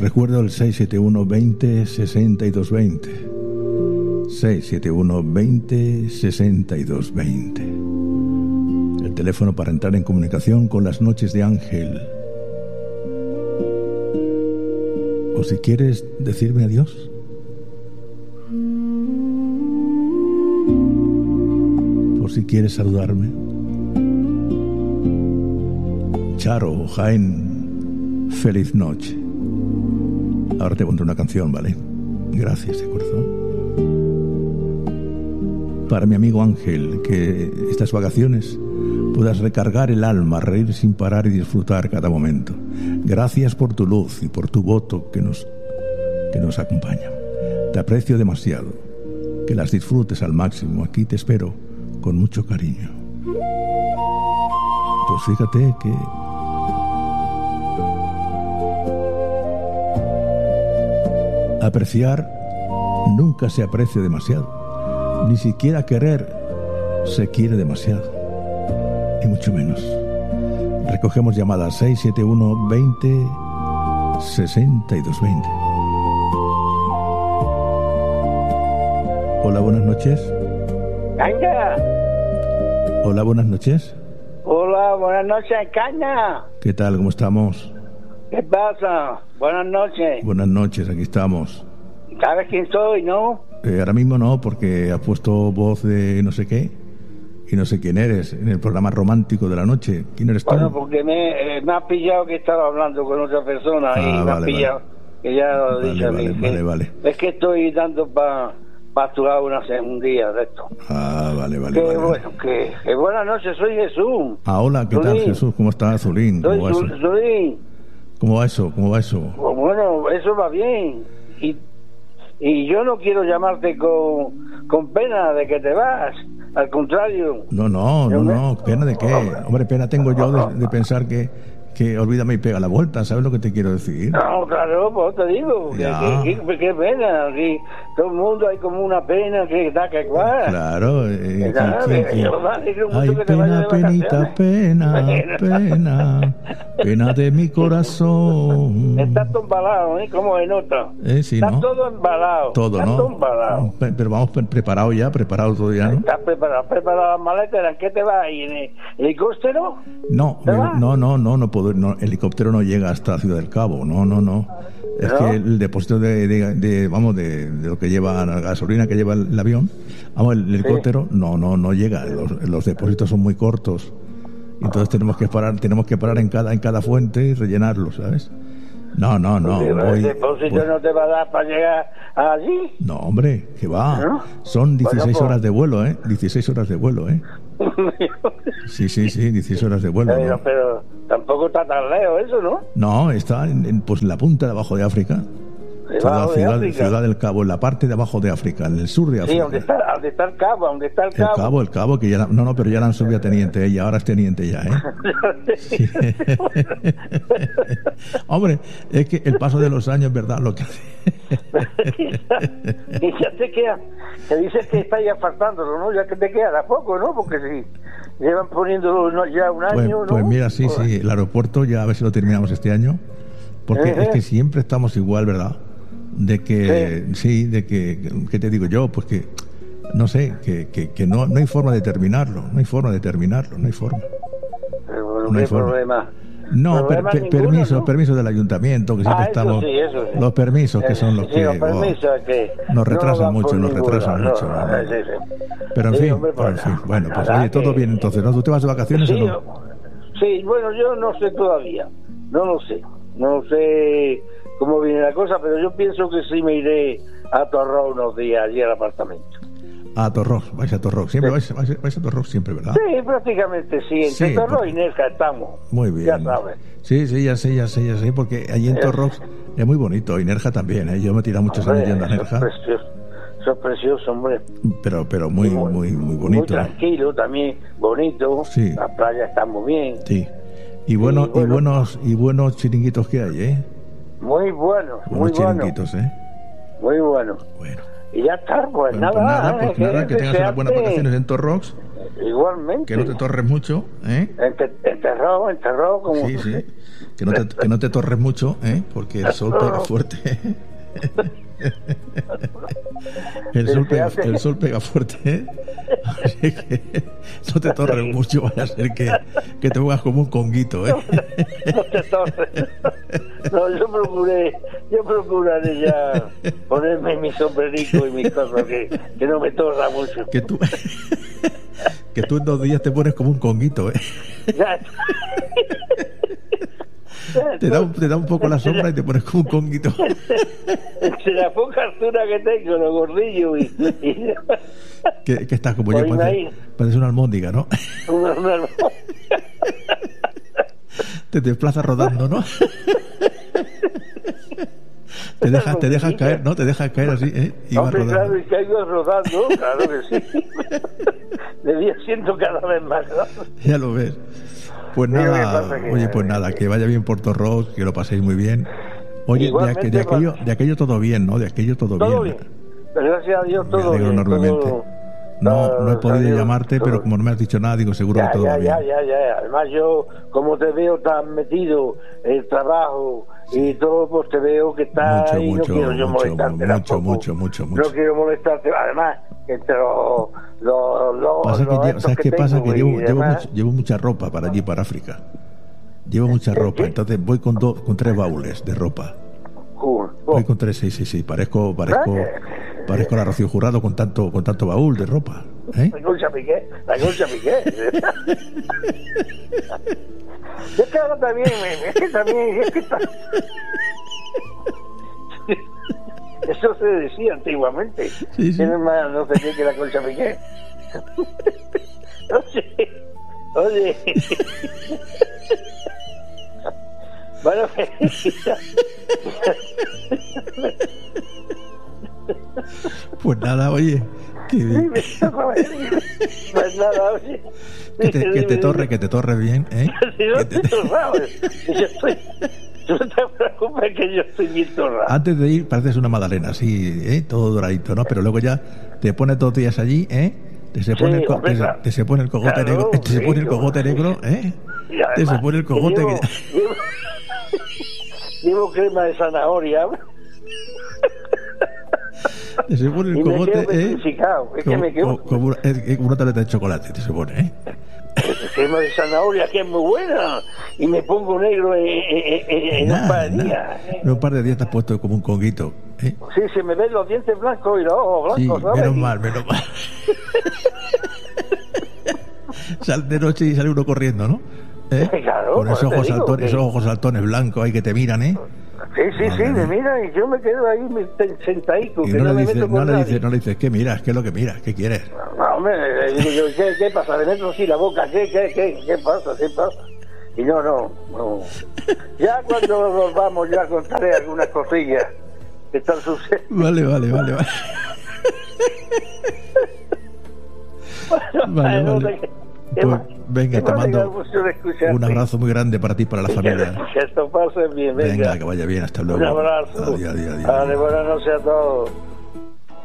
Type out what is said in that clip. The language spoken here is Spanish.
recuerdo el 671 20 62 20. 671 20 62 20. El teléfono para entrar en comunicación con las noches de Ángel. O si quieres decirme adiós. O si quieres saludarme. Charo, Jaén, feliz noche. Ahora te pondré una canción, ¿vale? Gracias, de corazón. Para mi amigo Ángel, que estas vacaciones puedas recargar el alma, reír sin parar y disfrutar cada momento. Gracias por tu luz y por tu voto que nos acompaña. Te aprecio demasiado. Que las disfrutes al máximo. Aquí te espero con mucho cariño. Pues fíjate que apreciar nunca se aprecia demasiado. Ni siquiera querer se quiere demasiado. Y mucho menos. Recogemos llamadas 671 20 62 20. Hola, buenas noches. Caña. Hola, buenas noches. Hola, buenas noches, Caña. ¿Qué tal? ¿Cómo estamos? ¿Qué pasa? Buenas noches. Buenas noches, aquí estamos. ¿Sabes quién soy, no? Ahora mismo no, porque has puesto voz de no sé qué y no sé quién eres en el programa romántico de la noche. ¿Quién eres tú? Bueno, porque me has pillado que estaba hablando con otra persona y me has pillado, que ya lo he dicho a mí. Vale. Es que estoy dando para actuar un día de esto. Vale. Bueno, que buenas noches, soy Jesús. Hola, ¿qué tal, Jesús? ¿Cómo estás, Zulín? ¿Cómo va eso? ¿Cómo va eso? Pues bueno, eso va bien. Y yo no quiero llamarte con pena de que te vas. Al contrario. No, ¿pena de qué? Hombre, pena tengo yo de pensar que olvídame y pega la vuelta, ¿sabes lo que te quiero decir? No, claro, pues te digo, qué pena, aquí todo el mundo hay como una pena que da que cual. Claro, ay, penita, pena de mi corazón. Está todo embalado, ¿eh? Como de nota. Sí, está ¿no? todo embalado. Todo embalado. Pero vamos preparado todo ya, ¿no? ¿Estás preparado las maletas? ¿En qué te vas? ¿Y en el helicóptero? No puedo. No, el helicóptero no llega hasta Ciudad del Cabo, no. Es que el depósito de lo que lleva la gasolina que lleva el avión, el helicóptero no llega. Los depósitos son muy cortos, entonces tenemos que parar en cada fuente y rellenarlo, ¿sabes? No. ¿El depósito no te va a dar para llegar allí? No, hombre, que va. ¿No? Son 16 horas de vuelo, 16 horas de vuelo, Sí, 16 horas de vuelo. Pero tampoco está tan lejos eso, ¿no? No, está en la punta de abajo de África. Ciudad del Cabo, en la parte de abajo de África, en el sur de África. Sí, donde está el cabo, El cabo, que ya pero ya la han subido a teniente, y ahora es teniente ya, Sí. Hombre, es que el paso de los años, ¿verdad? Lo que y ya te queda, que dices que está ya faltándolo, ¿no? Ya que te queda a poco, ¿no? Porque si llevan poniéndolo ya un año, ¿no? Pues mira, sí, el aeropuerto ya a ver si lo terminamos este año, porque es que siempre estamos igual, ¿verdad? De que ¿qué te digo yo? Pues que no sé, que no hay forma de terminarlo, no hay forma. Pero no hay problema. No, permiso del ayuntamiento, que siempre estamos. Eso sí. Los permisos que son los que nos retrasan mucho. Pero en fin, bueno, pues oye, todo bien entonces, ¿no? ¿Tú te vas de vacaciones o no? Sí, bueno, yo no sé todavía, no sé cómo viene la cosa, pero yo pienso que sí me iré a Torró unos días allí al apartamento. A Torró, vais a Torró, siempre vais a Torró siempre, ¿verdad? Sí, prácticamente sí, entre Torró y Nerja estamos. Muy bien. Ya sabes. Sí, ya sé, porque allí en Torró es muy bonito, y Nerja también, yo me he tirado muchos años yendo a Nerja. Eso es precioso, hombre. Pero muy bonito. Muy tranquilo también, bonito. Sí. La playa está muy bien. Sí. Y buenos chiringuitos que hay, Muy buenos, muy chiringuitos, Muy buenos. Bueno. Y ya está, pues nada. Que tengas unas buenas vacaciones en Torrox. Igualmente. Que no te torres mucho, ¿eh? Enterrado como... Sí, sí. Que no te torres mucho, ¿eh? Porque el sol pega fuerte. El sol pega fuerte, ¿eh? Así que no te torres mucho, vaya a ser que te pongas como un conguito, ¿eh? No te torres. No, yo procuraré ya ponerme mi sombrerico y mis cosas, que no me torra mucho. Que tú en 2 días te pones como un conguito, ¿eh? Te da un poco la sombra y te pones como un conguito. Entre la poca altura que tengo, los gordillos y... que estás como yo, parece una almóndiga, ¿no? Te desplazas rodando, ¿no? Te dejas caer, ¿no? Te dejas caer así, ¿eh? Y vas rodando. Claro, y caigo rodando, claro que sí. Me voy haciendo cada vez más, ¿no? Ya lo ves. Pues nada, oye, pues nada, que vaya bien Puerto Ross, que lo paséis muy bien. Oye, de aquello todo bien, ¿no? De aquello todo bien. Gracias a Dios todo bien. Me alegro enormemente. No he podido llamarte, pero como no me has dicho nada, digo, seguro que todo bien. Ya. Además yo, como te veo tan metido en el trabajo y todo, pues te veo que estás ahí. No quiero yo molestarte mucho. No quiero molestarte. Además, entre ¿sabes qué pasa? Que llevo mucha ropa para allí, para África. Llevo mucha ropa, entonces voy con 3 baúles de ropa. Voy con 3, sí. Parezco la Rocío Jurado con tanto baúl de ropa. ¿Eh? La Concha Piqué. Es que ahora también, eso se decía antiguamente. Sí. ¿Quién más no sé qué que la Concha Piqué? Oye. Bueno, pues nada, oye. Pues nada, oye. Que te torre bien, ¿eh? Si no estoy torrado. No te preocupes que yo estoy bien torrado. Antes de ir pareces una magdalena, así, ¿eh? Todo doradito, ¿no? Pero luego ya te pones 2 días allí, ¿eh? Te se pone el cogote negro, te se pone el cogote negro, ¿eh? Te se pone el cogote que... Llevo crema de zanahoria. Te se pone el cogote, como una tableta de chocolate, te se pone, ¿eh? Crema de zanahoria, que es muy buena. Y me pongo negro en un par de días. En un par de días te has puesto como un conguito, ¿eh? Sí, se me ven los dientes blancos y los ojos blancos, sí, ¿sabes? Menos mal. Sal de noche y sale uno corriendo, ¿no? Claro, con esos ojos saltones blancos ahí que te miran, ¿eh? Sí, me miran y yo me quedo ahí sentadico. Y no le dices, ¿qué miras? ¿Qué es lo que miras? ¿Qué quieres? No, hombre, digo, ¿qué pasa? Le meto así la boca, ¿qué pasa? Y no. Ya cuando nos vamos ya contaré algunas cosillas que están sucediendo. Vale. Vale. Pues, venga, te mando un abrazo muy grande para ti y para la familia. Que esto pase bien, venga. Que vaya bien, hasta luego. Un abrazo. Adiós. Vale, buenas noches a todos.